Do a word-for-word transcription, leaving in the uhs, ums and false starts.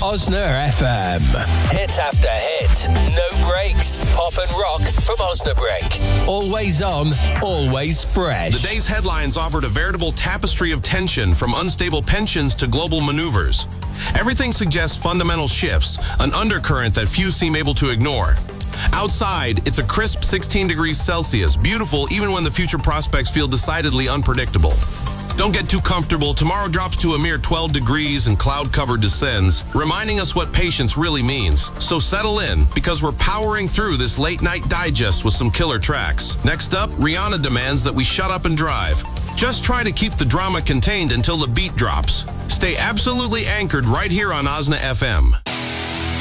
Osna F M. Hit after hit. No breaks. Pop and rock from Osna Break. Always on, always fresh. The day's headlines offered a veritable tapestry of tension, from unstable pensions to global maneuvers. Everything suggests fundamental shifts, an undercurrent that few seem able to ignore. Outside, it's a crisp sixteen degrees Celsius, beautiful even when the future prospects feel decidedly unpredictable. Don't get too comfortable. Tomorrow drops to a mere twelve degrees and cloud cover descends, reminding us what patience really means. So settle in, because we're powering through this late night digest with some killer tracks. Next up, Rihanna demands that we shut up and drive. Just try to keep the drama contained until the beat drops. Stay absolutely anchored right here on Osna F M.